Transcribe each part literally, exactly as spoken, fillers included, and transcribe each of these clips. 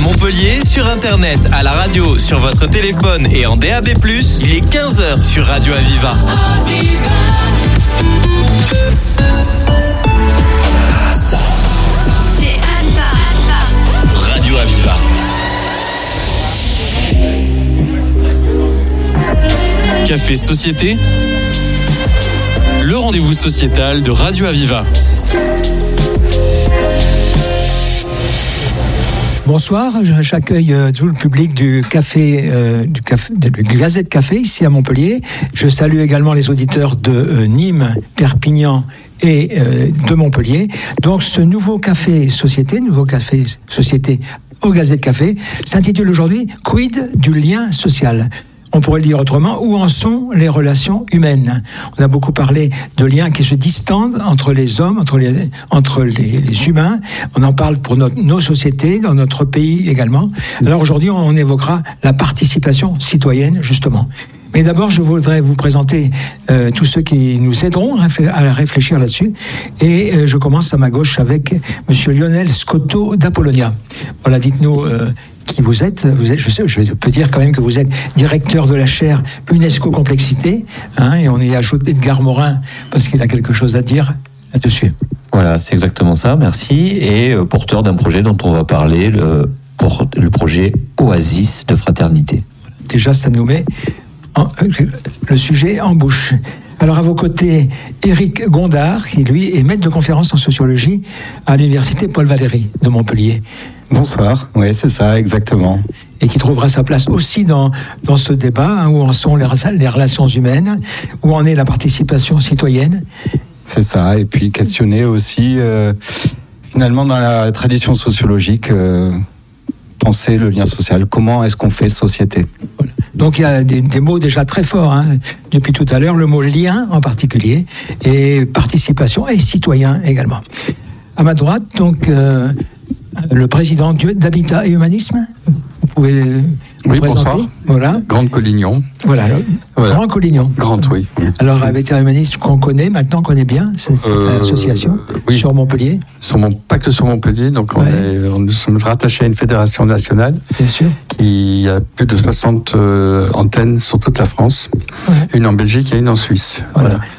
Montpellier, sur Internet, à la radio, sur votre téléphone et en D A B plus, il est quinze heures sur Radio Aviva. C'est Alpha. Radio Aviva. Café Société, le rendez-vous sociétal de Radio Aviva. Bonsoir, j'accueille euh, tout le public du café, euh, du café, du Gazette Café ici à Montpellier. Je salue également les auditeurs de euh, Nîmes, Perpignan et euh, de Montpellier. Donc ce nouveau café société, nouveau café société au Gazette Café, s'intitule aujourd'hui Quid du lien social. On pourrait le dire autrement, où en sont les relations humaines ? On a beaucoup parlé de liens qui se distendent entre les hommes, entre les, entre les, les humains. On en parle pour notre, nos sociétés, dans notre pays également. Alors aujourd'hui, on évoquera la participation citoyenne, justement. Mais d'abord, je voudrais vous présenter euh, tous ceux qui nous aideront à réfléchir là-dessus. Et euh, je commence à ma gauche avec Monsieur Lionel Scotto d'Apollonia. Voilà, dites-nous... Euh, qui vous êtes, vous êtes, je sais, je peux dire quand même que vous êtes directeur de la chaire UNESCO Complexité, hein, et on y ajoute Edgar Morin parce qu'il a quelque chose à dire là-dessus. Voilà, c'est exactement ça, merci, et euh, porteur d'un projet dont on va parler, le, pour, le projet Oasis de fraternité. Déjà, ça nous met en, le sujet en bouche. Alors à vos côtés, Éric Gondard, qui lui est maître de conférence en sociologie à l'université Paul Valéry de Montpellier. Bonsoir, oui c'est ça, exactement. Et qui trouvera sa place aussi dans, dans ce débat, hein, où en sont les, les relations humaines, où en est la participation citoyenne. C'est ça, et puis questionner aussi, euh, finalement dans la tradition sociologique, euh, penser le lien social, comment est-ce qu'on fait société ? Voilà. Donc il y a des, des mots déjà très forts, hein, depuis tout à l'heure, le mot lien en particulier, et participation, et citoyen également. À ma droite, donc... Euh, le président d'Habitat et Humanisme, vous pouvez vous oui, présenter. Bonsoir. Voilà. Grande Collignon. Voilà, voilà. Grand Collignon. Grande, oui. Alors, Habitat et Humanisme qu'on connaît, maintenant qu'on connaît bien, c'est cette euh, association oui. sur Montpellier. Sur mon, pas que sur Montpellier, donc on, ouais. est, on nous sommes rattachés à une fédération nationale. Bien sûr. Qui a plus de soixante euh, antennes sur toute la France, ouais. une en Belgique et une en Suisse. Voilà. voilà.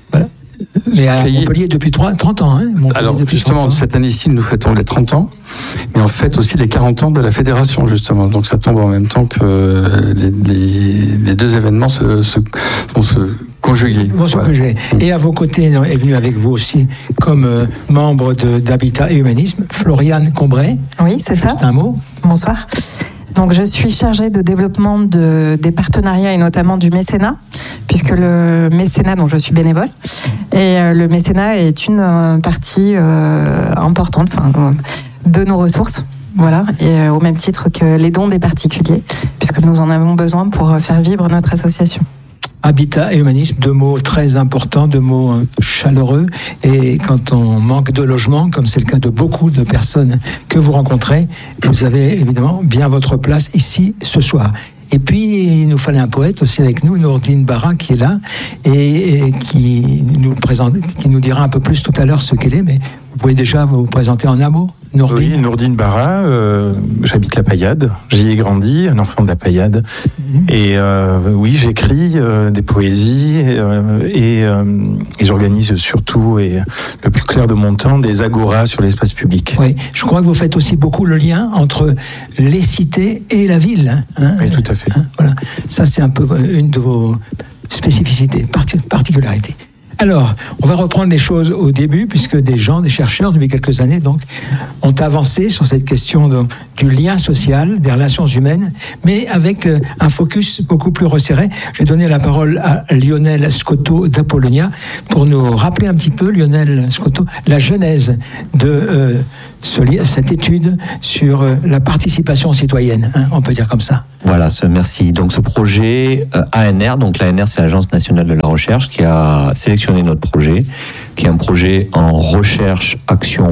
Mais à Montpellier depuis trente ans. Hein, Alors justement, cette année-ci, nous fêtons les trente ans, mais on fête aussi les quarante ans de la fédération, justement. Donc ça tombe en même temps que les, les, les deux événements se, se, vont se conjuguer. Vont se conjuguer. Et à vos côtés, est venu avec vous aussi, comme euh, membre de, d'Habitat et Humanisme, Floriane Combray. Oui, c'est ça. C'est un mot. Bonsoir. Donc, je suis chargée de développement de, des partenariats et notamment du mécénat, puisque le mécénat, donc je suis bénévole, et euh, le mécénat est une euh, partie euh, importante enfin, euh, de nos ressources, voilà, et euh, au même titre que les dons des particuliers, puisque nous en avons besoin pour faire vivre notre association. Habitat et humanisme, deux mots très importants, deux mots chaleureux. Et quand on manque de logement, comme c'est le cas de beaucoup de personnes que vous rencontrez, vous avez évidemment bien votre place ici ce soir. Et puis, il nous fallait un poète aussi avec nous, Nourdine Barra, qui est là, et, et qui, nous présente, qui nous dira un peu plus tout à l'heure ce qu'elle est, mais vous pouvez déjà vous présenter en un mot, Nourdine. Oui, Nourdine Barra, euh, j'habite la Paillade, j'y ai grandi, un enfant de la Paillade, mmh. et euh, oui, j'écris euh, des poésies, euh, et, euh, et j'organise surtout, et le plus clair de mon temps, des agoras sur l'espace public. Oui, je crois que vous faites aussi beaucoup le lien entre les cités et la ville. Hein, oui, tout à fait. Hein, voilà. Ça, c'est un peu une de vos spécificités, particularités. Alors, on va reprendre les choses au début, puisque des gens, des chercheurs, depuis quelques années, donc, ont avancé sur cette question de, du lien social, des relations humaines, mais avec euh, un focus beaucoup plus resserré. Je vais donner la parole à Lionel Scotto d'Apollonia pour nous rappeler un petit peu, Lionel Scotto, la genèse de euh, ce, cette étude sur euh, la participation citoyenne, hein, on peut dire comme ça. Voilà, ce, merci. Donc ce projet euh, A N R, donc l'A N R c'est l'Agence nationale de la recherche qui a sélectionné notre projet, qui est un projet en recherche, action, participation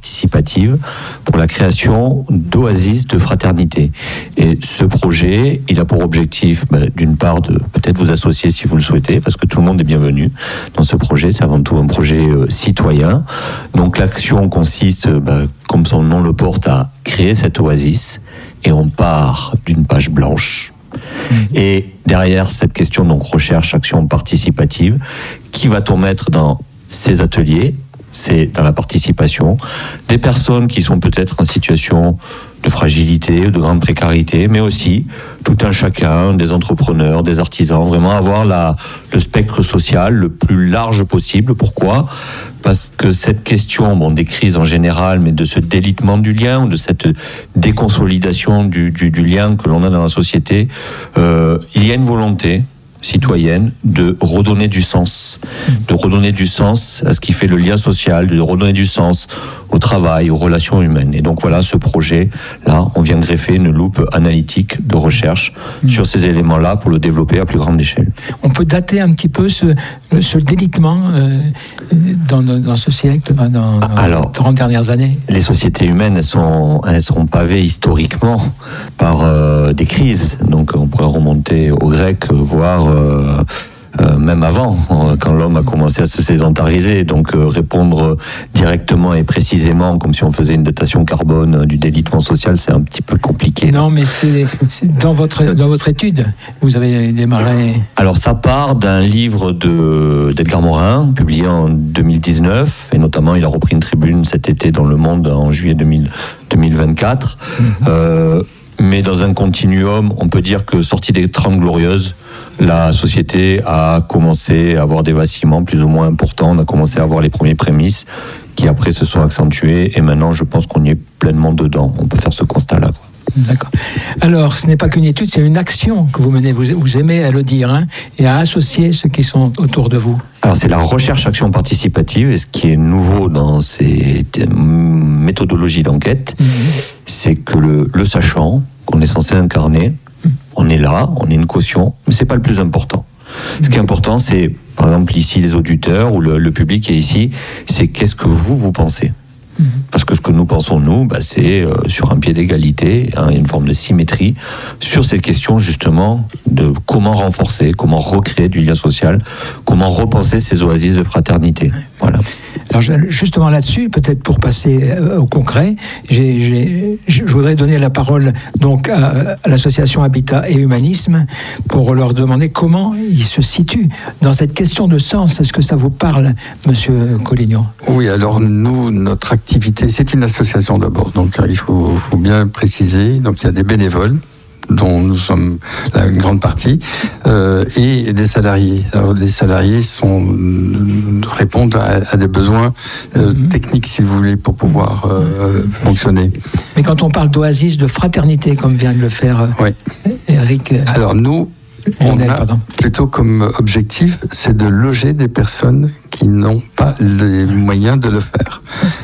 participative pour la création d'oasis de fraternité. Et ce projet, il a pour objectif, ben, d'une part, de peut-être vous associer si vous le souhaitez, parce que tout le monde est bienvenu dans ce projet. C'est avant tout un projet euh, citoyen. Donc l'action consiste, ben, comme son nom le porte, à créer cette oasis. Et on part d'une page blanche. Mmh. Et derrière cette question, donc recherche, action participative, qui va-t-on mettre dans ces ateliers? C'est dans la participation des personnes qui sont peut-être en situation de fragilité, de grande précarité, mais aussi tout un chacun, des entrepreneurs, des artisans, vraiment avoir la, le spectre social le plus large possible. Pourquoi ? Parce que cette question, bon, des crises en général, mais de ce délitement du lien, ou de cette déconsolidation du, du, du lien que l'on a dans la société, euh, il y a une volonté citoyenne de redonner du sens, de redonner du sens à ce qui fait le lien social, de redonner du sens au travail, aux relations humaines. Et donc voilà, ce projet-là, on vient greffer une loupe analytique de recherche mmh. sur ces éléments-là pour le développer à plus grande échelle. On peut dater un petit peu ce, ce délitement euh, dans, dans ce siècle, dans, dans Alors, les trente dernières années. Les sociétés humaines, elles sont, elles sont pavées historiquement par euh, des crises. Donc on pourrait remonter aux Grecs, voire Euh, euh, même avant, quand l'homme a commencé à se sédentariser. Donc euh, répondre directement et précisément, comme si on faisait une datation carbone du délitement social, c'est un petit peu compliqué. Non, mais c'est, c'est dans votre dans votre étude, vous avez démarré. Alors ça part d'un livre de d'Edgar Morin, publié en deux mille dix-neuf, et notamment il a repris une tribune cet été dans Le Monde en juillet deux mille vingt-quatre. Mmh. Euh, mais dans un continuum, on peut dire que sorti des Trente Glorieuses, la société a commencé à avoir des vacillements plus ou moins importants. On a commencé à avoir les premiers prémices qui après se sont accentués. Et maintenant, je pense qu'on y est pleinement dedans. On peut faire ce constat-là, quoi. D'accord. Alors, ce n'est pas qu'une étude, c'est une action que vous menez. Vous, vous aimez à le dire, hein, et à associer ceux qui sont autour de vous. Alors, c'est la recherche-action participative. Et ce qui est nouveau dans ces méthodologies d'enquête, mmh. c'est que le, le sachant qu'on est censé incarner, on est là, on est une caution, mais c'est pas le plus important. Ce qui est important, c'est, par exemple, ici, les auditeurs ou le, le public qui est ici, c'est qu'est-ce que vous, vous pensez ? Parce que ce que nous pensons, nous, bah, c'est euh, sur un pied d'égalité, hein, une forme de symétrie, sur cette question, justement, de comment renforcer, comment recréer du lien social, comment repenser ces oasis de fraternité. Voilà. Alors, justement là-dessus, peut-être pour passer au concret, j'ai, j'ai, je voudrais donner la parole donc à, à l'association Habitat et Humanisme pour leur demander comment ils se situent dans cette question de sens. Est-ce que ça vous parle, Monsieur Collignon ? Oui, alors nous, notre activité, c'est une association d'abord, donc il faut, faut bien préciser. Donc il y a des bénévoles, dont nous sommes là une grande partie, euh, et des salariés. Alors, les salariés sont, euh, répondent à, à des besoins euh, mmh. techniques, si vous voulez, pour pouvoir euh, fonctionner. Mais quand on parle d'oasis de fraternité, comme vient de le faire euh, oui. Eric... Euh, Alors nous, on Lionel, a pardon. plutôt comme objectif, c'est de loger des personnes qui n'ont pas les moyens de le faire.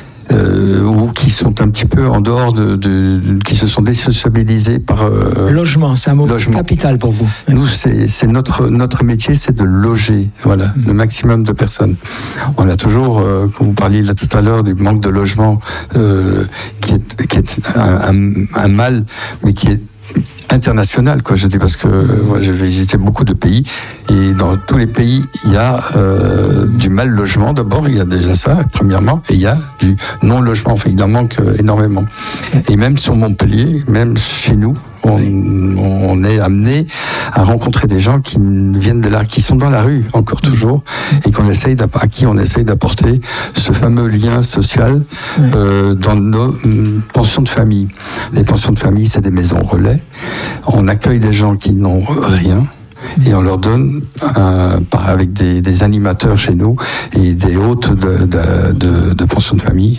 Euh, ou qui sont un petit peu en dehors de, de, de qui se sont désociabilisés par euh, logement, c'est un mot logement. capital pour vous. Nous, c'est, c'est notre notre métier, c'est de loger, voilà, mmh. le maximum de personnes. On a toujours, euh, quand vous parliez là tout à l'heure du manque de logement, euh, qui est qui est un, un, un mal, mais qui est international, quoi, je dis, parce que moi, j'ai visité beaucoup de pays, et dans tous les pays, il y a euh, du mal logement, d'abord, il y a déjà ça, premièrement, et il y a du non-logement, enfin, il en manque énormément. Et même sur Montpellier, même chez nous, on, on est amené à rencontrer des gens qui viennent de là, qui sont dans la rue, encore toujours, et qu'on essaye à qui on essaye d'apporter ce fameux lien social euh, dans nos pensions de famille. Les pensions de famille, c'est des maisons relais. On accueille des gens qui n'ont rien, et on leur donne, un, avec des, des animateurs chez nous et des hôtes de, de, de, de pensions de famille,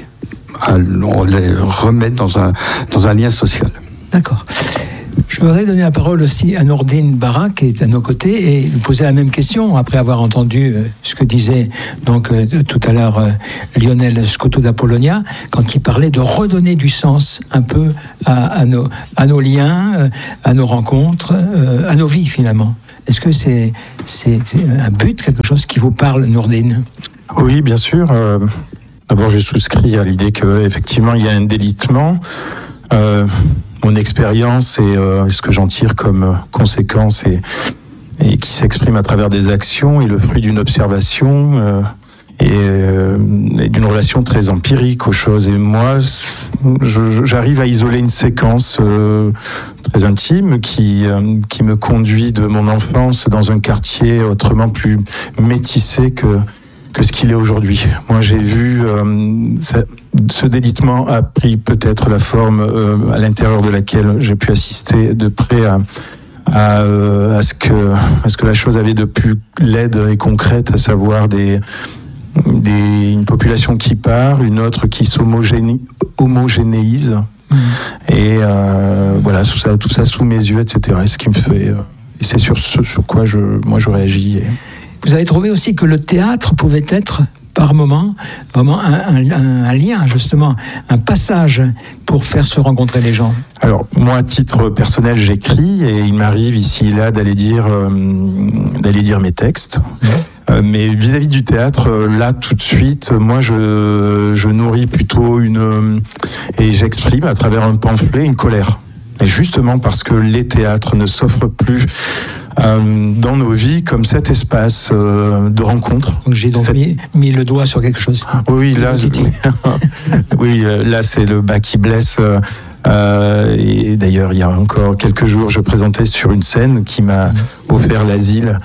on les remet dans un, dans un lien social. D'accord. Je voudrais donner la parole aussi à Nourdine Barra, qui est à nos côtés, et lui poser la même question, après avoir entendu euh, ce que disait donc euh, tout à l'heure euh, Lionel Scotto d'Apollonia, quand il parlait de redonner du sens un peu à, à, nos, à nos liens, euh, à nos rencontres, euh, à nos vies finalement. Est-ce que c'est, c'est, c'est un but, quelque chose qui vous parle, Nourdine ? Oui, bien sûr. Euh, D'abord, j'ai souscrit à l'idée que effectivement il y a un délitement. Euh, mon expérience et euh, ce que j'en tire comme conséquence et, et qui s'exprime à travers des actions est le fruit d'une observation euh, et, euh, et d'une relation très empirique aux choses. Et moi, je, j'arrive à isoler une séquence euh, très intime qui euh, qui me conduit de mon enfance dans un quartier autrement plus métissé que que ce qu'il est aujourd'hui. Moi, j'ai vu euh, ça, ce délitement a pris peut-être la forme euh, à l'intérieur de laquelle j'ai pu assister de près à à, euh, à ce que à ce que la chose avait de plus laide et concrète, à savoir des des une population qui part, une autre qui s'homogénéise, homogénéise mmh. et euh, voilà tout ça tout ça sous mes yeux, et cetera. Et ce qui me fait euh, et c'est sur ce sur quoi je moi je réagis. Et... Vous avez trouvé aussi que le théâtre pouvait être, par moment, vraiment un, un, un lien, justement, un passage pour faire se rencontrer les gens. Alors, moi, à titre personnel, j'écris et il m'arrive ici et là d'aller dire, euh, d'aller dire mes textes. Mmh. Euh, mais vis-à-vis du théâtre, là, tout de suite, moi, je, je nourris plutôt une... et j'exprime à travers un pamphlet une colère. Et justement parce que les théâtres ne s'offrent plus euh, dans nos vies comme cet espace euh, de rencontre. J'ai donc cette... mis, mis le doigt sur quelque chose. Oui, là, oui, là, c'est le bas qui blesse. Euh, et d'ailleurs, il y a encore quelques jours, je présentais sur une scène qui m'a offert l'asile,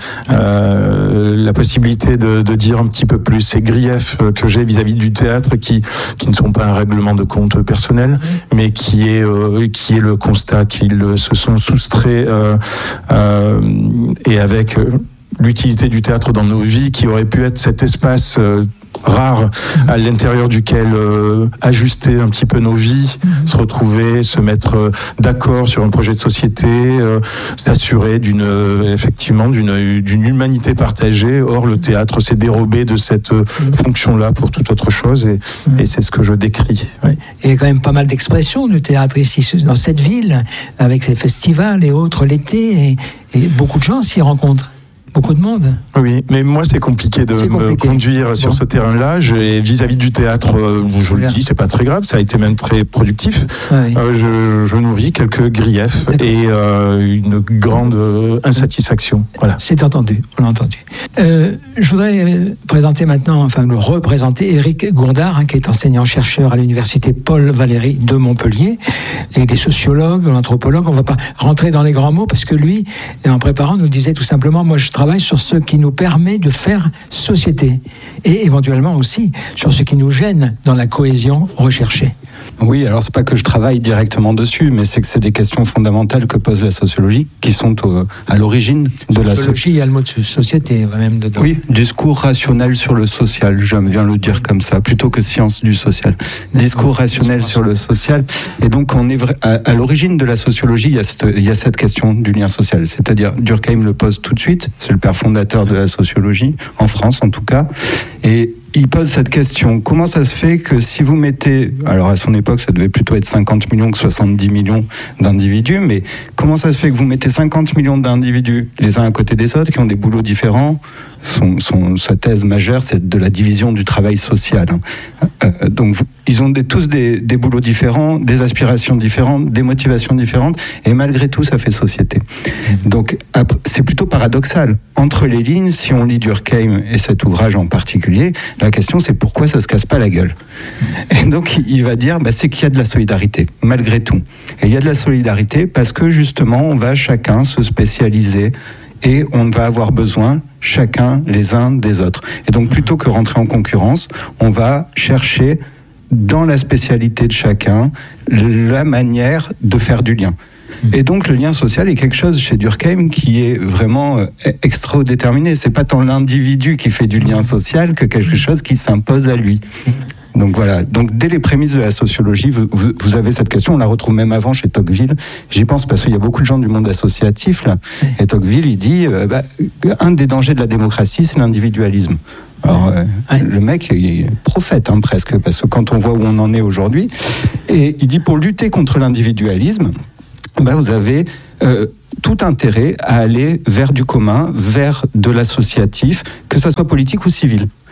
euh, la possibilité de, de dire un petit peu plus ces griefs que j'ai vis-à-vis du théâtre, qui qui ne sont pas un règlement de compte personnel, mais qui est euh, qui est le constat qu'ils se sont soustraits euh, euh, et avec l'utilité du théâtre dans nos vies, qui aurait pu être cet espace euh, rare à l'intérieur duquel euh, ajuster un petit peu nos vies, se retrouver, se mettre euh, d'accord sur un projet de société, euh, s'assurer d'une euh, effectivement d'une d'une humanité partagée. Or, le théâtre s'est dérobé de cette euh, fonction-là pour toute autre chose, et, et c'est ce que je décris. Oui. Il y a quand même pas mal d'expressions du théâtre ici dans cette ville, avec ses festivals et autres l'été, et, et beaucoup de gens s'y rencontrent. Beaucoup de monde. Oui, mais moi c'est compliqué de c'est compliqué. me conduire sur bon. ce terrain-là. J'ai, vis-à-vis du théâtre, euh, je le dis, c'est pas très grave, ça a été même très productif. Oui. Euh, je, je nourris quelques griefs D'accord. et euh, une grande euh, insatisfaction. Voilà. C'est entendu, on l'a entendu. Euh, je voudrais présenter maintenant, enfin le représenter, Éric Gourdard, hein, qui est enseignant-chercheur à l'université Paul Valéry de Montpellier. Et les sociologues, l'anthropologue, on va pas rentrer dans les grands mots parce que lui, en préparant, nous disait tout simplement, moi je travaille sur ce qui nous permet de faire société et éventuellement aussi sur ce qui nous gêne dans la cohésion recherchée. Oui, alors c'est pas que je travaille directement dessus, mais c'est que c'est des questions fondamentales que pose la sociologie qui sont au, à l'origine de la sociologie. Il y a le mot de société même dedans. Oui, discours rationnel sur le social, j'aime bien le dire comme ça, plutôt que science du social. Discours rationnel sur le social. Et donc on est à, à l'origine de la sociologie, il y a cette, il y a cette question du lien social. C'est-à-dire, Durkheim le pose tout de suite, c'est le père fondateur de la sociologie, en France en tout cas. Et il pose cette question, comment ça se fait que si vous mettez, alors à son époque ça devait plutôt être cinquante millions que soixante-dix millions d'individus, mais comment ça se fait que vous mettez cinquante millions d'individus les uns à côté des autres qui ont des boulots différents? Son, son, sa thèse majeure, c'est de la division du travail social. Euh, donc, ils ont des, tous des, des boulots différents, des aspirations différentes, des motivations différentes, et malgré tout, ça fait société. Donc, après, c'est plutôt paradoxal. Entre les lignes, si on lit Durkheim et cet ouvrage en particulier, la question, c'est pourquoi ça se casse pas la gueule. Et donc, il va dire, bah, c'est qu'il y a de la solidarité, malgré tout. Et il y a de la solidarité parce que, justement, on va chacun se spécialiser et on va avoir besoin chacun les uns des autres. Et donc plutôt que rentrer en concurrence, on va chercher dans la spécialité de chacun la manière de faire du lien. Et donc le lien social est quelque chose chez Durkheim qui est vraiment extra-déterminé. C'est pas tant l'individu qui fait du lien social que quelque chose qui s'impose à lui. Donc voilà, donc dès les prémices de la sociologie, vous, vous, vous avez cette question, on la retrouve même avant chez Tocqueville. J'y pense parce qu'il y a beaucoup de gens du monde associatif, là. Et Tocqueville, il dit, euh, bah, un des dangers de la démocratie, c'est l'individualisme. Alors, euh, ouais. le mec, il est prophète, hein, presque, parce que quand on voit où on en est aujourd'hui, et il dit, pour lutter contre l'individualisme, bah, vous avez euh, tout intérêt à aller vers du commun, vers de l'associatif, que ça soit politique ou civil.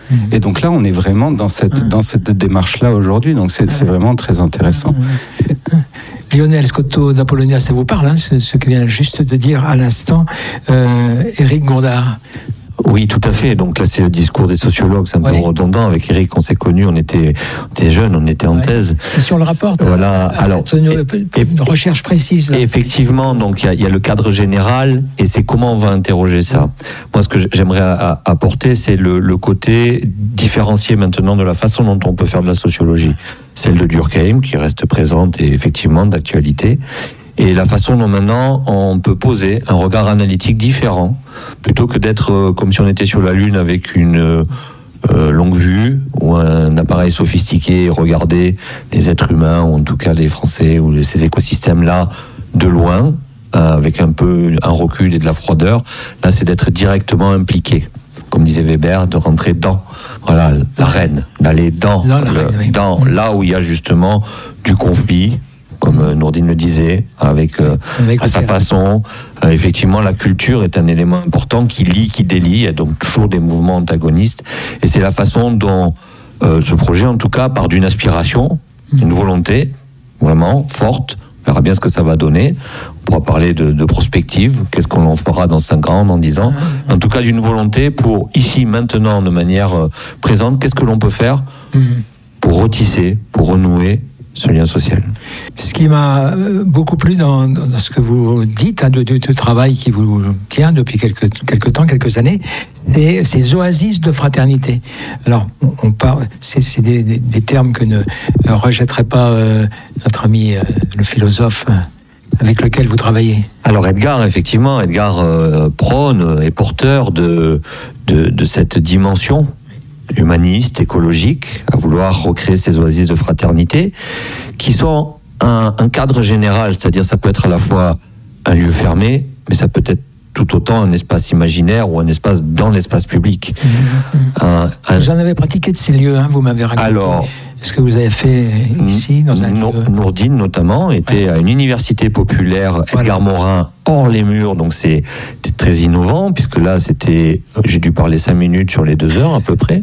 Et donc là, on est vraiment dans cette, dans cette démarche-là aujourd'hui. Donc c'est, c'est vraiment très intéressant. Lionel Scotto d'Apollonia, ça vous parle, hein, ce, ce que vient juste de dire à l'instant euh, Éric Gondard. Oui, tout à fait. Donc là, c'est le discours des sociologues, c'est un Ouais. peu redondant. Avec Eric, on s'est connus, on était, on était jeunes, on était en Ouais. thèse. Et si on le rapporte, Voilà. à Alors, cette, une, et- une recherche précise. Et effectivement, donc il y a, il y a le cadre général, et c'est comment on va interroger ça. Moi, ce que j'aimerais a- a- apporter, c'est le, le côté différencié maintenant de la façon dont on peut faire de la sociologie. Celle de Durkheim, qui reste présente et effectivement d'actualité. Et la façon dont maintenant on peut poser un regard analytique différent, plutôt que d'être euh, comme si on était sur la Lune avec une euh, longue vue ou un appareil sophistiqué et regarder les êtres humains, ou en tout cas les Français ou les- ces écosystèmes-là de loin, euh, avec un peu un recul et de la froideur. Là, c'est d'être directement impliqué. Comme disait Weber, de rentrer dans voilà, l'arène, d'aller dans, Dans l'arène, le- oui. dans là où il y a justement du conflit, comme euh, Nourdine le disait, avec, euh, Avec à le sa terrain. façon. Euh, effectivement, la culture est un élément important qui lie, qui délie. Il y a donc toujours des mouvements antagonistes. Et c'est la façon dont euh, ce projet, en tout cas, part d'une aspiration, une volonté vraiment forte. On verra bien ce que ça va donner. On pourra parler de, de prospective. Qu'est-ce qu'on en fera dans cinq ans, dans dix ans. En tout cas, d'une volonté pour, ici, maintenant, de manière euh, présente, qu'est-ce que l'on peut faire pour retisser, pour renouer ce lien social. Ce qui m'a euh, beaucoup plu dans, dans ce que vous dites, hein, de, de, de travail qui vous tient depuis quelques, quelques temps, quelques années, c'est ces oasis de fraternité. Alors, on, on parle, c'est, c'est des, des, des termes que ne euh, rejetterait pas euh, notre ami euh, le philosophe euh, avec lequel vous travaillez. Alors Edgar, effectivement, Edgar euh, prône et porteur de, de, de cette dimension humaniste, écologique, à vouloir recréer ces oasis de fraternité, qui sont un, un cadre général, c'est-à-dire ça peut être à la fois un lieu fermé, mais ça peut être tout autant un espace imaginaire ou un espace dans l'espace public. Un- un- Vous en avez pratiqué de ces lieux, hein, vous m'avez raconté. Alors, ce que vous avez fait ici, dans un Nour- lieu. Nourdine notamment était Ouais. à une université populaire, Edgar Morin, hors les murs, donc c'est- c'était très innovant, puisque là c'était, j'ai dû parler cinq minutes sur les deux heures à peu près.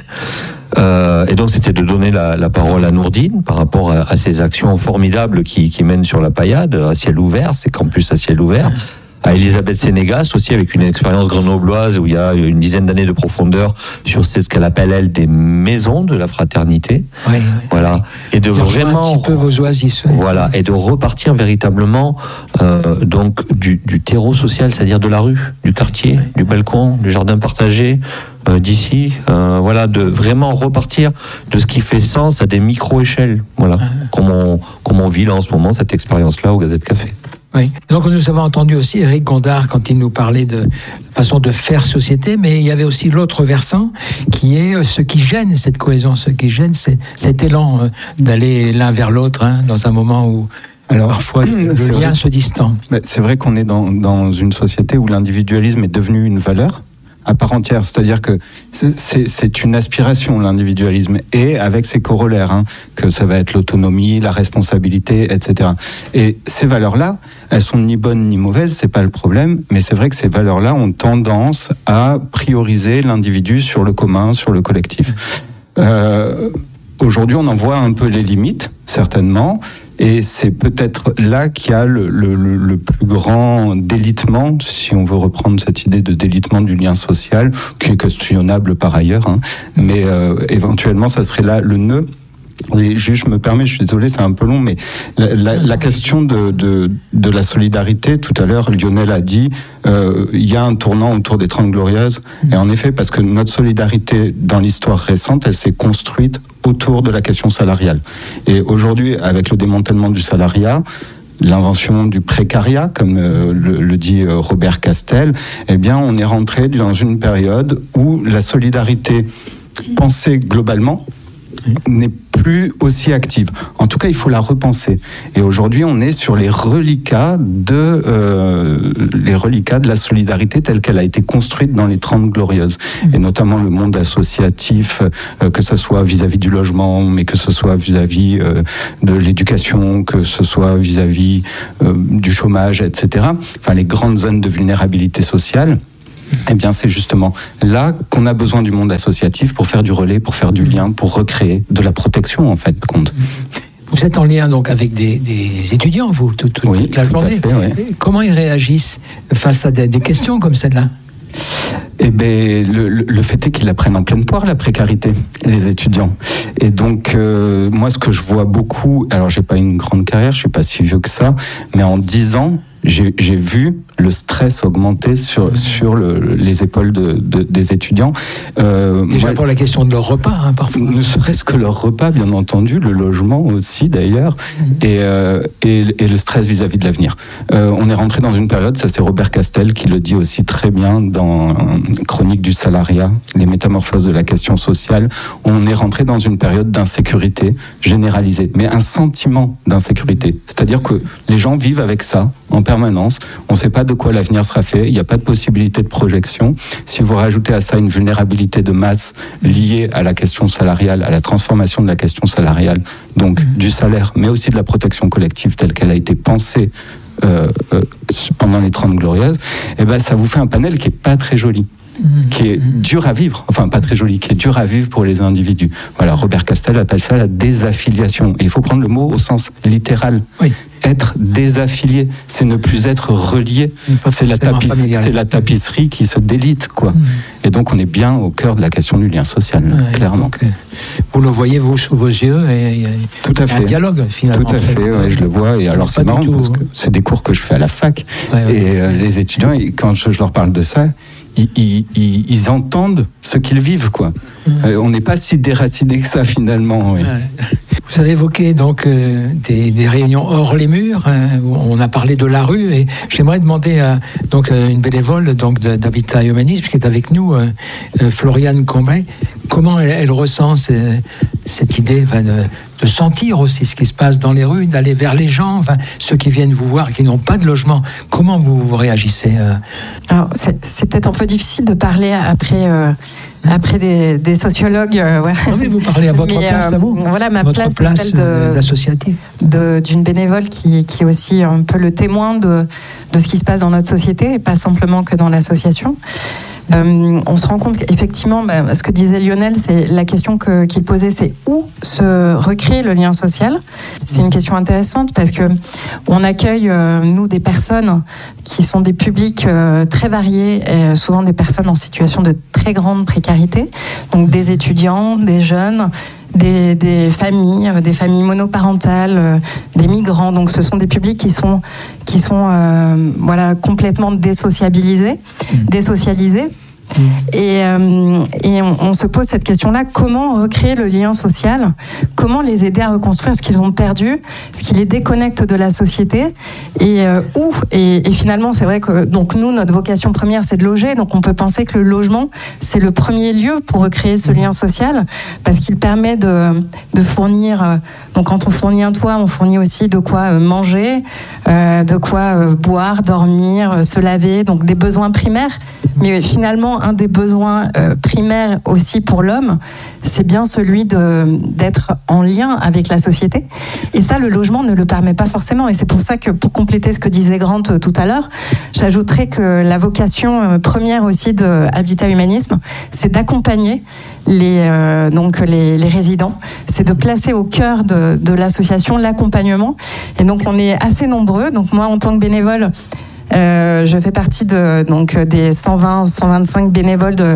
Euh, et donc c'était de donner la, la parole à Nourdine par rapport à, à ces actions formidables qui, qui mènent sur la Paillade, à ciel ouvert, ces campus à ciel ouvert. À Elisabeth Sénégas aussi, avec une expérience grenobloise où il y a une dizaine d'années de profondeur sur ce qu'elle appelle, elle, des maisons de la fraternité. Oui, oui. Voilà. Et de Il rejoint vraiment un petit peu vos oasis. oui. voilà, et de repartir véritablement euh, donc du, du terreau social, c'est-à-dire de la rue, du quartier, du balcon, du jardin partagé, euh, d'ici, euh, voilà, de vraiment repartir de ce qui fait sens à des micro-échelles, voilà, comme on, comme on vit là en ce moment cette expérience-là au Gazette Café. Oui. Donc nous avons entendu aussi Éric Gondard quand il nous parlait de façon de faire société, mais il y avait aussi l'autre versant qui est ce qui gêne cette cohésion, ce qui gêne c'est cet élan euh, d'aller l'un vers l'autre hein, dans un moment où Alors, parfois le c'est lien vrai. se distend. Mais c'est vrai qu'on est dans, dans une société où l'individualisme est devenu une valeur à part entière, c'est-à-dire que c'est, c'est, c'est une aspiration, l'individualisme, et avec ses corollaires, hein, que ça va être l'autonomie, la responsabilité, et cetera. Et ces valeurs-là, elles sont ni bonnes ni mauvaises, c'est pas le problème, mais c'est vrai que ces valeurs-là ont tendance à prioriser l'individu sur le commun, sur le collectif. Euh, aujourd'hui, on en voit un peu les limites, certainement. Et c'est peut-être là qu'il y a le, le, le, le plus grand délitement, si on veut reprendre cette idée de délitement du lien social, qui est questionnable par ailleurs, hein, mais euh, éventuellement, ça serait là le nœud. Et juste, je me permets, je suis désolé, c'est un peu long, mais la, la, la question de, de, de la solidarité, tout à l'heure, Lionel a dit, euh, il y a un tournant autour des Trente Glorieuses, et en effet, parce que notre solidarité dans l'histoire récente, elle s'est construite autour de la question salariale. Et aujourd'hui, avec le démantèlement du salariat, l'invention du précariat, comme euh, le, le dit euh, Robert Castel, eh bien, on est rentré dans une période où la solidarité pensée globalement n'est plus aussi active. En tout cas, il faut la repenser. Et aujourd'hui, on est sur les reliquats de euh, les reliquats de la solidarité telle qu'elle a été construite dans les Trente Glorieuses, et notamment le monde associatif, euh, que ce soit vis-à-vis du logement, mais que ce soit vis-à-vis euh, de l'éducation, que ce soit vis-à-vis euh, du chômage, et cetera. Enfin, les grandes zones de vulnérabilité sociale. Eh bien, c'est justement là qu'on a besoin du monde associatif pour faire du relais, pour faire du lien, pour recréer de la protection, en fait, compte. Vous êtes en lien donc avec des, des étudiants, vous, tout, tout, oui, toute la tout journée. à fait, oui. Comment ils réagissent face à des, des questions comme celle-là? Eh ben, le, le fait est qu'ils la prennent en pleine poire, la précarité, les étudiants. Et donc, euh, moi, ce que je vois beaucoup, alors j'ai pas une grande carrière, je suis pas si vieux que ça, mais en dix ans, j'ai, j'ai vu le stress augmenter sur, sur le, les épaules de, de, des étudiants. Euh, Déjà moi, pour la question de leur repas, hein, parfois. Ne serait-ce que leur repas, bien entendu, le logement aussi d'ailleurs, mmh. et, euh, et, et le stress vis-à-vis de l'avenir. Euh, on est rentré dans une période, ça c'est Robert Castel qui le dit aussi très bien dans Chronique du salariat, les métamorphoses de la question sociale. On est rentré dans une période d'insécurité généralisée, mais un sentiment d'insécurité. C'est-à-dire que les gens vivent avec ça en permanence, on ne sait pas de quoi l'avenir sera fait, il n'y a pas de possibilité de projection. Si vous rajoutez à ça une vulnérabilité de masse liée à la question salariale, à la transformation de la question salariale, donc mmh. du salaire, mais aussi de la protection collective telle qu'elle a été pensée euh, euh, pendant les Trente Glorieuses, eh ben, ça vous fait un panel qui n'est pas très joli. Mmh. Qui est dur à vivre, enfin pas très joli, qui est dur à vivre pour les individus. Voilà, Robert Castel appelle ça la désaffiliation. Et il faut prendre le mot au sens littéral. Oui. Être désaffilié, c'est ne plus être relié. C'est la, tapisserie, c'est la tapisserie qui se délite, quoi. Mmh. Et donc on est bien au cœur de la question du lien social, ouais, clairement. Donc, vous le voyez, vous, sous vos yeux, et il y a tout à fait. un dialogue, finalement. Tout à fait, ouais, je le vois. Et alors c'est marrant, tout, parce que c'est des cours que je fais à la fac. Ouais, ouais. Et euh, les étudiants, quand je, je leur parle de ça, Ils, ils, ils entendent ce qu'ils vivent, quoi. Mmh. Euh, on n'est pas si déraciné que ça, finalement. Oui. Ouais. Vous avez évoqué donc euh, des, des réunions hors les murs. Euh, on a parlé de la rue, et j'aimerais demander à donc euh, une bénévole donc d'Habitat Humanisme qui est avec nous, euh, euh, Floriane Combray, comment elle, elle ressent ces, cette idée enfin, de, de sentir aussi ce qui se passe dans les rues, d'aller vers les gens, enfin, ceux qui viennent vous voir, qui n'ont pas de logement. Comment vous, vous réagissez euh... Alors, c'est, c'est peut-être un peu difficile de parler après, euh, après des, des sociologues. Euh, ouais. Non, mais vous parlez à votre mais, place, là, vous. Euh, voilà, ma votre place, place c'est celle de, d'associative. De, d'une bénévole qui, qui est aussi un peu le témoin de, de ce qui se passe dans notre société, et pas simplement que dans l'association. Euh, on se rend compte qu'effectivement, bah, ce que disait Lionel, c'est la question que, qu'il posait, c'est où se recréer le lien social. C'est une question intéressante parce que on accueille euh, nous des personnes qui sont des publics euh, très variés, et souvent des personnes en situation de très grande précarité, donc des étudiants, des jeunes. Des, des familles, des familles monoparentales, euh, des migrants. Donc, ce sont des publics qui sont, qui sont euh, voilà, complètement désociabilisés, mmh. désocialisés. Mmh. Et, euh, et on, on se pose cette question-là, comment recréer le lien social? Comment les aider à reconstruire ce qu'ils ont perdu, ce qui les déconnecte de la société? Et euh, où et, et finalement, c'est vrai que donc nous, notre vocation première, c'est de loger. Donc on peut penser que le logement, c'est le premier lieu pour recréer ce lien social, parce qu'il permet de, de fournir... Euh, donc quand on fournit un toit, on fournit aussi de quoi manger, euh, de quoi euh, boire, dormir, se laver, donc des besoins primaires. Mais finalement, un des besoins euh, primaires aussi pour l'homme, c'est bien celui de, d'être en lien avec la société. Et ça, le logement ne le permet pas forcément. Et c'est pour ça que, pour compléter ce que disait Grant tout à l'heure, j'ajouterais que la vocation première aussi de Habitat Humanisme, c'est d'accompagner les, euh, donc les, les résidents. C'est de placer au cœur de, de l'association l'accompagnement. Et donc, on est assez nombreux. Donc, moi, en tant que bénévole, Euh, je fais partie de, donc, des cent vingt, cent vingt-cinq bénévoles de,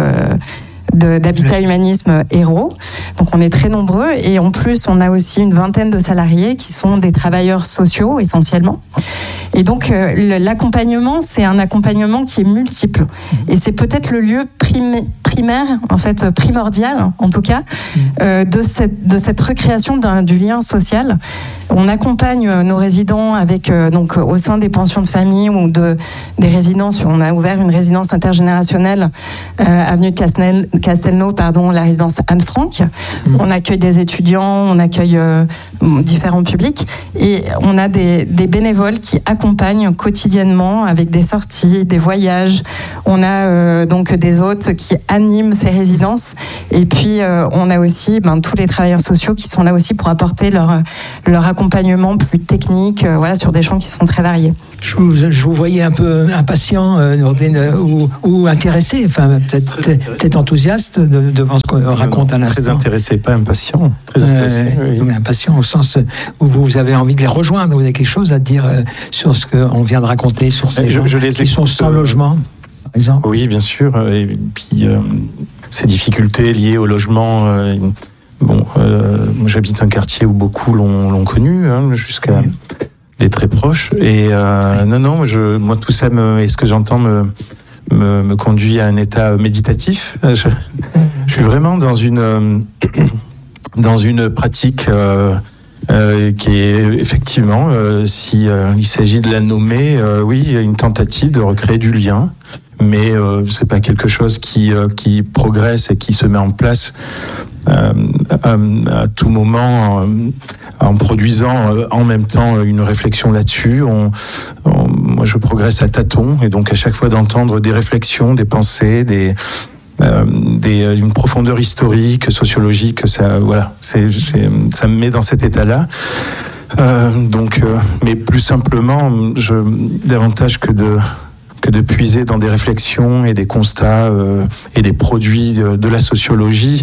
de, d'Habitat Humanisme Héros. Donc on est très nombreux, et en plus on a aussi une vingtaine de salariés qui sont des travailleurs sociaux essentiellement. Et donc euh, l'accompagnement, c'est un accompagnement qui est multiple, et c'est peut-être le lieu primé, primaire, en fait primordial en tout cas, euh, de, cette, de cette recréation d'un, du lien social. On accompagne nos résidents avec euh, donc au sein des pensions de famille ou de des résidences. On a ouvert une résidence intergénérationnelle euh, avenue de Castel, Castelnau, pardon, la résidence Anne Frank. Mmh. On accueille des étudiants, on accueille euh, différents publics, et on a des, des bénévoles qui accompagnent accompagne quotidiennement avec des sorties, des voyages. On a euh, donc des hôtes qui animent ces résidences. Et puis, euh, on a aussi ben, tous les travailleurs sociaux qui sont là aussi pour apporter leur, leur accompagnement plus technique euh, voilà, sur des champs qui sont très variés. Je vous, je vous voyais un peu impatient, euh, Nourdine, ou, ou intéressé, enfin peut-être, peut-être enthousiaste de, devant ce qu'on raconte à l'instant. Très intéressé, pas impatient. Très intéressé. Euh, oui. Impatient au sens où vous avez envie de les rejoindre. Vous avez quelque chose à dire euh, sur ce qu'on vient de raconter, sur ces je, gens je les qui sont écoute, sans euh, logement, par exemple. Oui, bien sûr. Et puis euh, ces difficultés liées au logement. Euh, bon, euh, moi, j'habite un quartier où beaucoup l'ont, l'ont connu, hein, jusqu'à oui. des très proches. Et euh, oui. non, non, je, moi tout ça, me, et ce que j'entends me, me, me conduit à un état méditatif. Je, je suis vraiment dans une euh, dans une pratique. Euh, Euh, qui est effectivement, euh, si euh, il s'agit de la nommer, euh, oui, une tentative de recréer du lien, mais euh, c'est pas quelque chose qui euh, qui progresse et qui se met en place euh, à, à tout moment, euh, en produisant euh, en même temps une réflexion là-dessus. On, on, moi, je progresse à tâtons, et donc à chaque fois d'entendre des réflexions, des pensées, des Euh, des, une profondeur historique, sociologique, ça, voilà, c'est, c'est, ça me met dans cet état-là. Euh, donc, euh, mais plus simplement, je, davantage que de que de puiser dans des réflexions et des constats euh, et des produits de, de la sociologie,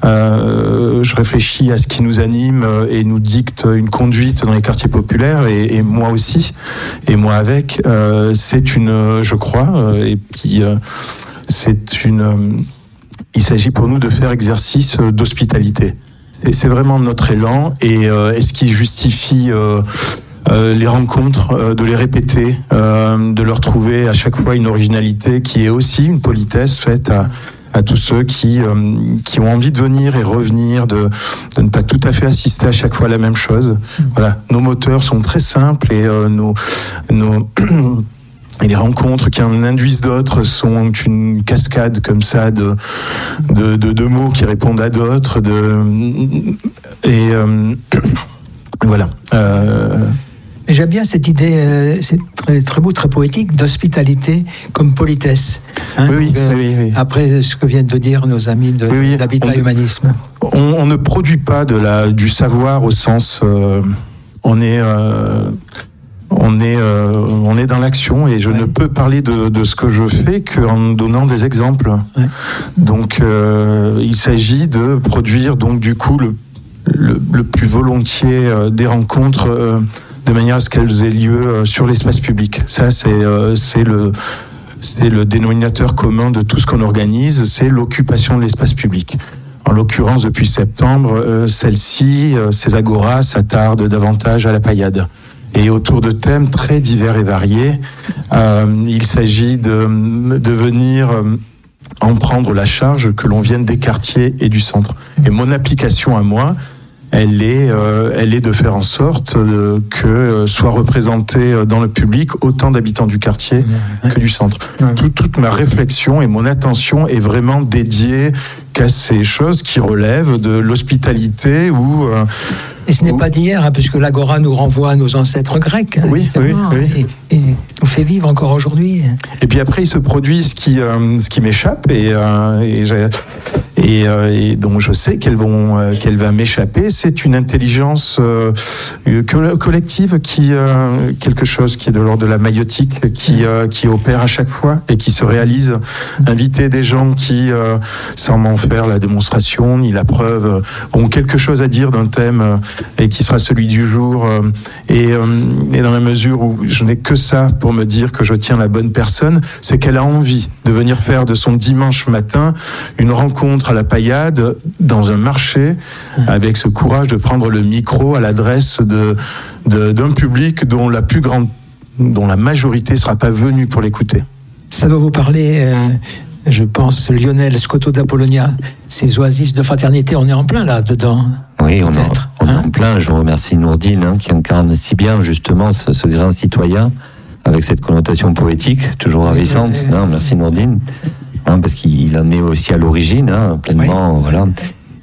euh, je réfléchis à ce qui nous anime et nous dicte une conduite dans les quartiers populaires, et, et moi aussi, et moi avec. Euh, c'est une, je crois, euh, et puis. Euh, C'est une. Euh, il s'agit pour nous de faire exercice d'hospitalité. C'est, c'est vraiment notre élan, et, euh, et ce qui justifie euh, euh, les rencontres, euh, de les répéter, euh, de leur trouver à chaque fois une originalité qui est aussi une politesse faite à, à tous ceux qui euh, qui ont envie de venir et revenir, de, de ne pas tout à fait assister à chaque fois à la même chose. Voilà, nos moteurs sont très simples, et euh, nos nos Et les rencontres qui en induisent d'autres sont une cascade comme ça de de, de, de mots qui répondent à d'autres. De, et euh, voilà. Euh, J'aime bien cette idée, euh, c'est très, très beau, très poétique, d'hospitalité comme politesse. Hein, oui, donc, euh, oui, oui. Après ce que viennent de dire nos amis de, oui, oui. d'Habitat on, Humanisme. On, on ne produit pas de la, du savoir au sens... Euh, on est... Euh, On est, euh, on est dans l'action, et je ouais. ne peux parler de, de ce que je fais qu'en donnant des exemples. Ouais. Donc, euh, il s'agit de produire donc du coup le, le, le plus volontiers euh, des rencontres euh, de manière à ce qu'elles aient lieu euh, sur l'espace public. Ça, c'est, euh, c'est le, c'est le dénominateur commun de tout ce qu'on organise, c'est l'occupation de l'espace public. En l'occurrence, depuis septembre, euh, celle-ci, euh, ces agoras s'attardent davantage à la Paillade. Et autour de thèmes très divers et variés, euh, il s'agit de, de venir en prendre la charge que l'on vienne des quartiers et du centre. Et mon application à moi, elle est, euh, elle est de faire en sorte euh, que soient représentés dans le public autant d'habitants du quartier que du centre. Tout, toute ma réflexion et mon attention est vraiment dédiée qu'à ces choses qui relèvent de l'hospitalité ou... Euh, Et ce n'est pas d'hier, hein, puisque l'Agora nous renvoie à nos ancêtres grecs. Hein, oui, oui, oui. Et, et nous fait vivre encore aujourd'hui. Et puis après, il se produit ce qui, euh, ce qui m'échappe, et, euh, et, et, euh, et dont je sais qu'elle, vont, euh, qu'elle va m'échapper. C'est une intelligence euh, collective, qui, euh, quelque chose qui est de l'ordre de la maïotique, qui, euh, qui opère à chaque fois et qui se réalise. Inviter des gens qui, euh, sans m'en faire la démonstration ni la preuve, ont quelque chose à dire d'un thème euh, et qui sera celui du jour, euh, et, euh, et dans la mesure où je n'ai que ça pour me dire que je tiens la bonne personne, c'est qu'elle a envie de venir faire de son dimanche matin une rencontre à la Paillade, dans un marché, avec ce courage de prendre le micro à l'adresse de, de, d'un public dont la plus grande, dont la majorité ne sera pas venue pour l'écouter. Ça doit vous parler... Euh... Je pense, Lionel Scotto d'Apollonia, ces oasis de fraternité, on est en plein là-dedans. Oui, on, est, on hein est en plein. Je remercie Nourdine, hein, qui incarne si bien justement ce, ce grain citoyen, avec cette connotation poétique, toujours ravissante. Oui, oui, oui. Non, merci Nourdine, hein, parce qu'il en est aussi à l'origine, hein, pleinement. Oui. Voilà.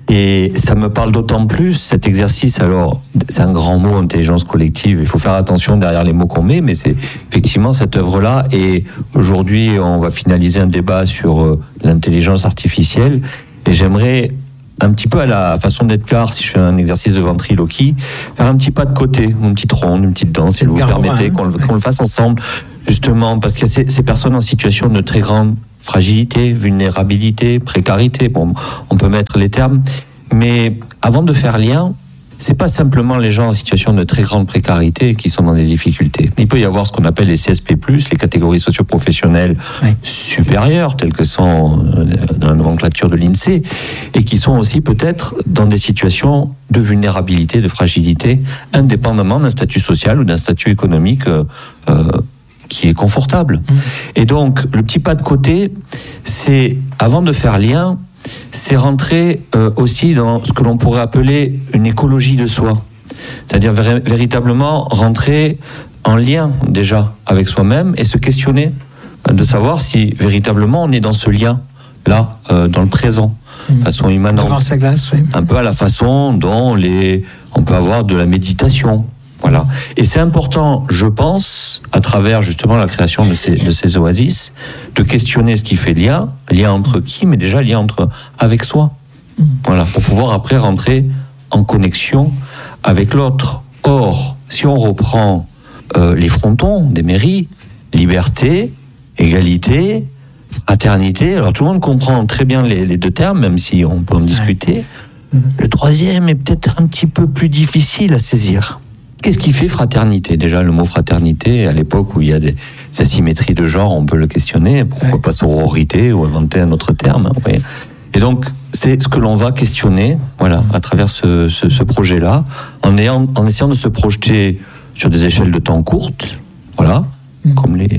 Et ça me parle d'autant plus, cet exercice, alors, c'est un grand mot, intelligence collective, il faut faire attention derrière les mots qu'on met, mais c'est effectivement cette œuvre-là, et aujourd'hui, on va finaliser un débat sur euh, l'intelligence artificielle, et j'aimerais, un petit peu à la façon d'être clair, si je fais un exercice de ventriloquie, faire un petit pas de côté, une petite ronde, une petite danse, si vous me permettez, qu'on le, qu'on le fasse ensemble, justement, parce qu'il y a ces, ces personnes en situation de très grande fragilité, vulnérabilité, précarité, bon, on peut mettre les termes, mais avant de faire lien, c'est pas simplement les gens en situation de très grande précarité qui sont dans des difficultés. Il peut y avoir ce qu'on appelle les C S P plus, les catégories socio-professionnelles oui. supérieures, telles que sont dans la nomenclature de l'INSEE, et qui sont aussi peut-être dans des situations de vulnérabilité, de fragilité, indépendamment d'un statut social ou d'un statut économique euh, euh, qui est confortable. Mmh. Et donc, le petit pas de côté, c'est, avant de faire lien, c'est rentrer euh, aussi dans ce que l'on pourrait appeler une écologie de soi. C'est-à-dire vér- véritablement rentrer en lien déjà avec soi-même et se questionner, de savoir si véritablement on est dans ce lien-là, euh, dans le présent, de mmh. façon immanente. Devant sa glace, oui. Un peu à la façon dont les, on peut avoir de la méditation. Voilà. Et c'est important, je pense, à travers justement la création de ces, de ces oasis, de questionner ce qui fait lien, lien entre qui, mais déjà lien entre avec soi. Voilà, pour pouvoir après rentrer en connexion avec l'autre. Or, si on reprend euh, les frontons des mairies, liberté, égalité, fraternité, alors tout le monde comprend très bien les, les deux termes, même si on peut en discuter. Le troisième est peut-être un petit peu plus difficile à saisir. Qu'est-ce qui fait fraternité ? Déjà, le mot fraternité, à l'époque où il y a des asymétries de genre, on peut le questionner. Pourquoi ouais. pas sororité ou inventer un autre terme ? Oui. Et donc, c'est ce que l'on va questionner, voilà, à travers ce, ce, ce projet-là, en, ayant, en essayant de se projeter sur des échelles de temps courtes, voilà, mmh. comme les,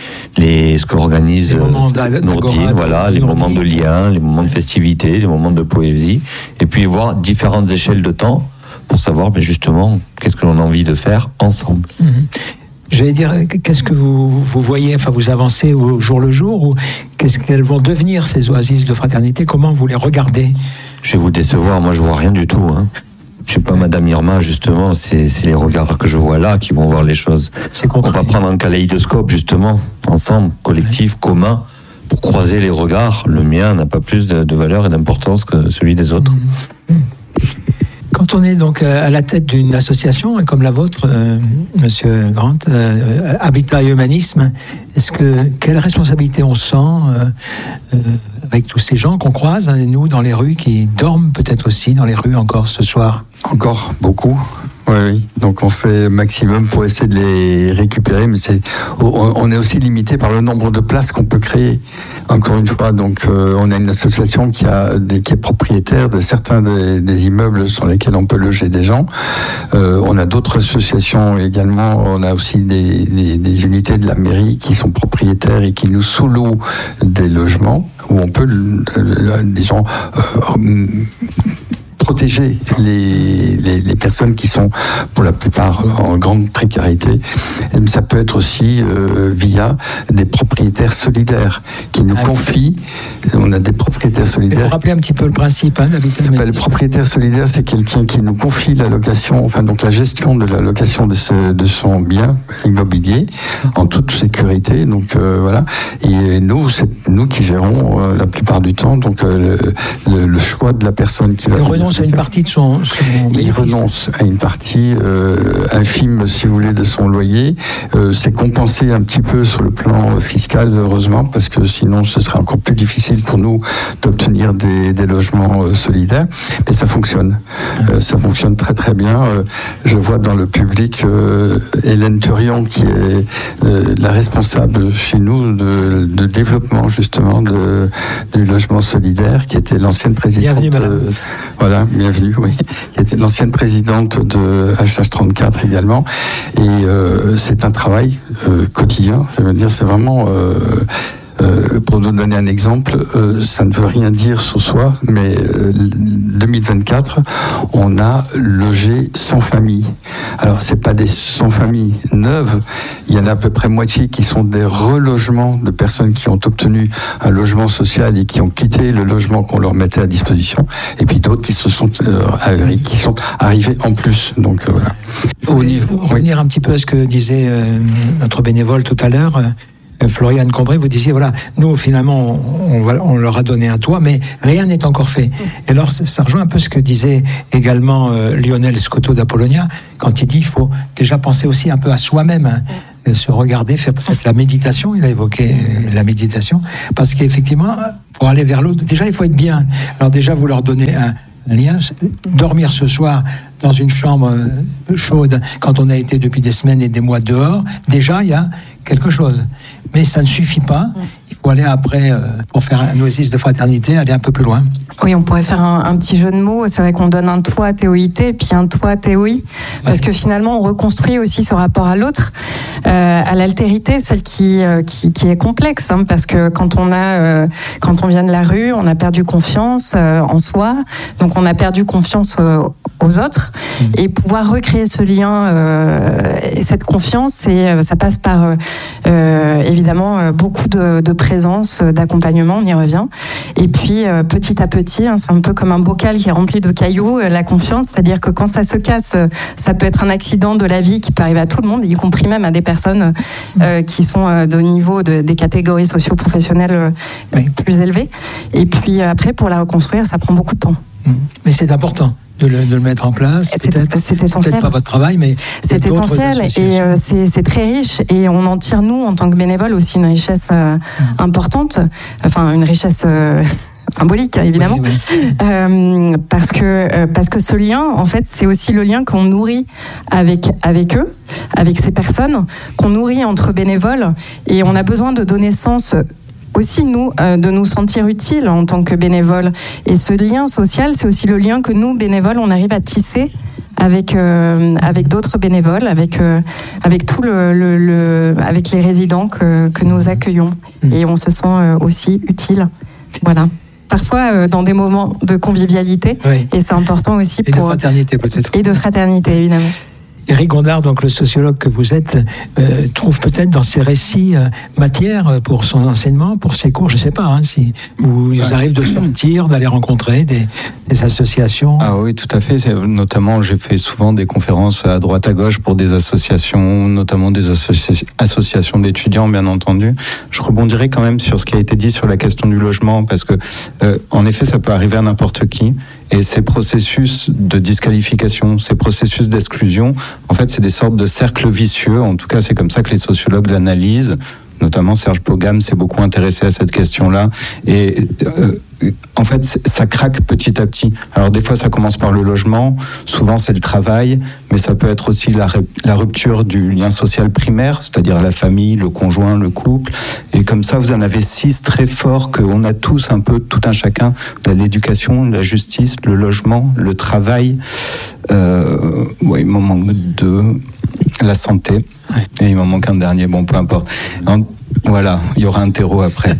les, ce qu'organise Nourdine, voilà, les moments de lien, les moments de festivité, les moments de poésie, et puis voir différentes échelles de temps pour savoir mais justement qu'est-ce que l'on a envie de faire ensemble. Mmh. J'allais dire, qu'est-ce que vous, vous voyez, enfin vous avancez au jour le jour, ou qu'est-ce qu'elles vont devenir ces oasis de fraternité ? Comment vous les regardez ? Je vais vous décevoir, moi je vois rien du tout. Hein. Je sais pas, Madame Irma, justement, c'est, c'est les regards que je vois là qui vont voir les choses. C'est On va prendre un kaléidoscope, justement, ensemble, collectif, ouais. commun, pour croiser les regards. Le mien n'a pas plus de, de valeur et d'importance que celui des autres. Mmh. Quand on est donc à la tête d'une association comme la vôtre, euh, Monsieur Grant, euh, Habitat et Humanisme, est-ce que quelle responsabilité on sent euh, euh, avec tous ces gens qu'on croise, hein, nous dans les rues, qui dorment peut-être aussi dans les rues encore ce soir ? Encore beaucoup. Oui, oui. Donc on fait maximum pour essayer de les récupérer, mais c'est, on est aussi limité par le nombre de places qu'on peut créer. Encore une fois, donc euh, on a une association qui a des, qui est propriétaire de certains des, des immeubles sur lesquels on peut loger des gens. Euh, on a d'autres associations également. On a aussi des, des, des unités de la mairie qui sont propriétaires et qui nous sous-louent des logements où on peut, euh, des gens euh, protéger les, les, les personnes qui sont pour la plupart en grande précarité. Et ça peut être aussi euh, via des propriétaires solidaires qui nous ah, confient. On a des propriétaires solidaires. Vous rappelez un petit peu le principe hein, d'Habitat. Ben, le propriétaire solidaire, c'est quelqu'un qui nous confie la location, enfin donc la gestion de la location de, ce, de son bien immobilier en toute sécurité. Donc euh, voilà. Et nous, c'est nous qui gérons euh, la plupart du temps. Donc euh, le, le, le choix de la personne qui va. Il renonce à une partie de son. son il renonce à une partie euh, infime, si vous voulez, de son loyer. Euh, c'est compensé un petit peu sur le plan fiscal, heureusement, parce que sinon ce serait encore plus difficile pour nous d'obtenir des, des logements euh, solidaires. Mais ça fonctionne. Euh, ça fonctionne très très bien. Euh, je vois dans le public euh, Hélène Turion, qui est euh, la responsable chez nous de, de développement justement de, du logement solidaire, qui était l'ancienne présidente. Bienvenue, madame. Euh, voilà, bienvenue, oui. Qui était l'ancienne présidente de H H trente-quatre également. Et euh, c'est un travail euh, quotidien. Ça veut dire, c'est vraiment. Euh, Euh, pour nous donner un exemple, euh, ça ne veut rien dire ce soir, mais euh, deux mille vingt-quatre, on a logé cent familles. Alors, c'est pas des cent familles neuves, il y en a à peu près moitié qui sont des relogements de personnes qui ont obtenu un logement social et qui ont quitté le logement qu'on leur mettait à disposition, et puis d'autres qui se sont euh, qui sont arrivés en plus. Donc euh, voilà. Au niveau, revenir oui. un petit peu à ce que disait euh, notre bénévole tout à l'heure. Euh, Floriane Combré, vous disiez, voilà, nous, finalement, on, on, on leur a donné un toit, mais rien n'est encore fait. Et alors, ça, ça rejoint un peu ce que disait également euh, Lionel Scotto d'Apollonia, quand il dit, il faut déjà penser aussi un peu à soi-même, hein, se regarder, faire peut-être la méditation, il a évoqué euh, la méditation, parce qu'effectivement, pour aller vers l'autre, déjà, il faut être bien. Alors déjà, vous leur donnez un, un lien, dormir ce soir dans une chambre euh, chaude, quand on a été depuis des semaines et des mois dehors, déjà, il y a quelque chose. Mais ça ne suffit pas. Il faut aller après, euh, pour faire un oasis de fraternité, aller un peu plus loin. Oui, on pourrait faire un, un petit jeu de mots. C'est vrai qu'on donne un toit T O I T, puis un toit T O I, parce ouais. que finalement, on reconstruit aussi ce rapport à l'autre, euh, à l'altérité, celle qui, euh, qui, qui est complexe, hein, parce que quand on a, euh, quand on vient de la rue, on a perdu confiance euh, en soi, donc on a perdu confiance euh, aux autres, mmh. et pouvoir recréer ce lien euh, et cette confiance, et ça passe par euh, euh, évidemment beaucoup de, de présence, d'accompagnement, on y revient, et puis euh, petit à petit, hein, c'est un peu comme un bocal qui est rempli de cailloux, euh, la confiance, c'est-à-dire que quand ça se casse, ça peut être un accident de la vie qui peut arriver à tout le monde, y compris même à des personnes euh, qui sont euh, de niveau de, des catégories socio-professionnelles euh, oui. plus élevées, et puis après, pour la reconstruire, ça prend beaucoup de temps. Mais c'est important. De le, de le mettre en place, c'est, peut-être, c'est essentiel. Peut-être pas votre travail, mais c'est essentiel et euh, c'est, c'est très riche, et on en tire, nous, en tant que bénévoles, aussi une richesse euh, mmh. importante, enfin une richesse euh, symbolique, évidemment, oui, oui. Euh, parce que euh, parce que ce lien, en fait, c'est aussi le lien qu'on nourrit avec avec eux, avec ces personnes, qu'on nourrit entre bénévoles, et on a besoin de donner sens aussi, nous, euh, de nous sentir utiles en tant que bénévoles. Et ce lien social, c'est aussi le lien que nous, bénévoles, on arrive à tisser avec euh, avec d'autres bénévoles, avec euh, avec tout le, le, le avec les résidents que que nous accueillons, mmh. et on se sent euh, aussi utile. Voilà. Parfois euh, dans des moments de convivialité, oui. et c'est important aussi et pour de fraternité peut-être. Et de fraternité, évidemment. Éric Gondard, donc le sociologue que vous êtes, euh, trouve peut-être dans ses récits euh, matière pour son enseignement, pour ses cours, je ne sais pas, hein, si vous, il vous arrive de sortir, d'aller rencontrer des, des associations. Ah oui, tout à fait. C'est, notamment, j'ai fait souvent des conférences à droite à gauche pour des associations, notamment des associ- associations d'étudiants, bien entendu. Je rebondirai quand même sur ce qui a été dit sur la question du logement, parce que, euh, en effet, ça peut arriver à n'importe qui. Et ces processus de disqualification, ces processus d'exclusion, en fait, c'est des sortes de cercles vicieux. En tout cas, c'est comme ça que les sociologues l'analysent. Notamment Serge Pogam s'est beaucoup intéressé à cette question-là. Et euh, en fait, ça craque petit à petit. Alors des fois, ça commence par le logement. Souvent, c'est le travail. Mais ça peut être aussi la, la rupture du lien social primaire, c'est-à-dire la famille, le conjoint, le couple. Et comme ça, vous en avez six très forts qu'on a tous un peu, tout un chacun. L'éducation, la justice, le logement, le travail. Euh, ouais, il m'en manque deux. La santé. Et il m'en manque un dernier, bon, peu importe. En, voilà, il y aura un terreau après.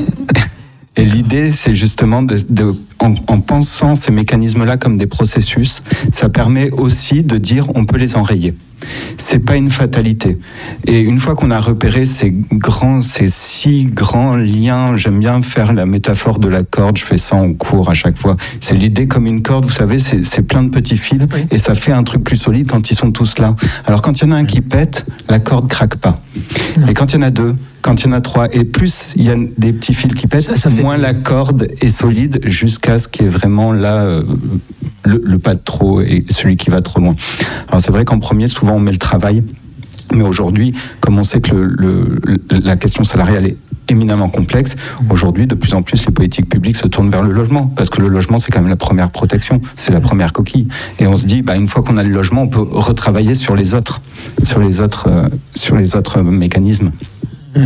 Et l'idée, c'est justement de, de en, en pensant ces mécanismes-là comme des processus, ça permet aussi de dire on peut les enrayer. C'est pas une fatalité. Et une fois qu'on a repéré ces grands, ces six grands liens, j'aime bien faire la métaphore de la corde, je fais ça en cours à chaque fois. C'est l'idée comme une corde, vous savez, c'est, c'est plein de petits fils, oui. Et ça fait un truc plus solide quand ils sont tous là. Alors quand il y en a un qui pète, la corde craque pas. Non. Et quand il y en a deux, quand il y en a trois, et plus il y a des petits fils qui pètent, ça, ça moins la corde est solide jusqu'à ce qu'il y ait vraiment là euh, le, le pas de trop et celui qui va trop loin. Alors c'est vrai qu'en premier, souvent on met le travail, mais aujourd'hui, comme on sait que le, le, la question salariale est éminemment complexe, aujourd'hui de plus en plus les politiques publiques se tournent vers le logement, parce que le logement c'est quand même la première protection, c'est la première coquille, et on se dit bah une fois qu'on a le logement, on peut retravailler sur les autres, sur les autres, euh, sur les autres mécanismes. Ouais.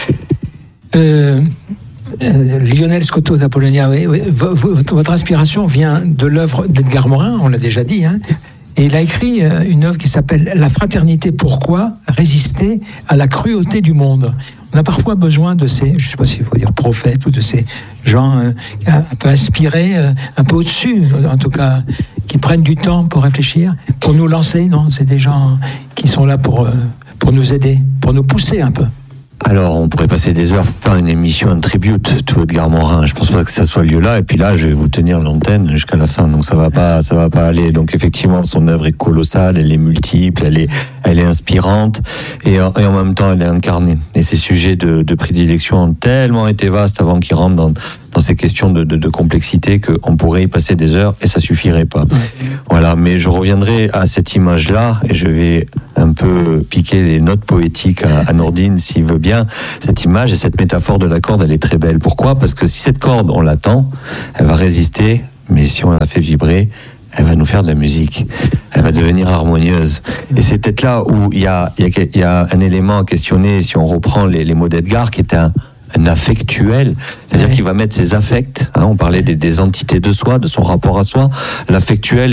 Euh, euh, Lionel Scotto d'Apollonia, oui, oui, v- v- votre inspiration vient de l'œuvre d'Edgar Morin, on l'a déjà dit, hein, et il a écrit une œuvre qui s'appelle La fraternité, pourquoi résister à la cruauté du monde. on a parfois besoin de ces, je ne sais pas s'il faut dire prophètes, ou de ces gens euh, un peu inspirés, euh, un peu au-dessus, en tout cas, qui prennent du temps pour réfléchir, pour nous lancer. Non, c'est des gens qui sont là pour, euh, pour nous aider, pour nous pousser un peu. Alors, on pourrait passer des heures pour faire une émission, un tribute to Edgar Morin. Je pense pas que ça soit le lieu là. Et puis là, je vais vous tenir l'antenne jusqu'à la fin. Donc ça va pas, ça va pas aller. Donc effectivement, son œuvre est colossale, elle est multiple, elle est, elle est inspirante et, et en même temps, elle est incarnée. Et ses sujets de, de prédilection ont tellement été vastes avant qu'il rentre dans, dans ces questions de, de, de complexité qu'on pourrait y passer des heures et ça suffirait pas. Voilà. Mais je reviendrai à cette image-là et je vais un peu piquer les notes poétiques à, à Nordine s'il veut bien. Cette image et cette métaphore de la corde, elle est très belle. Pourquoi ? Parce que si cette corde, on l'attend, elle va résister, mais si on la fait vibrer, elle va nous faire de la musique. Elle va devenir harmonieuse. Et c'est peut-être là où il y a, il y a, il y a un élément à questionner, si on reprend les, les mots d'Edgar, qui est un, un affectuel, c'est-à-dire ouais. qu'il va mettre ses affects, hein, on parlait des, des entités de soi, de son rapport à soi, l'affectuel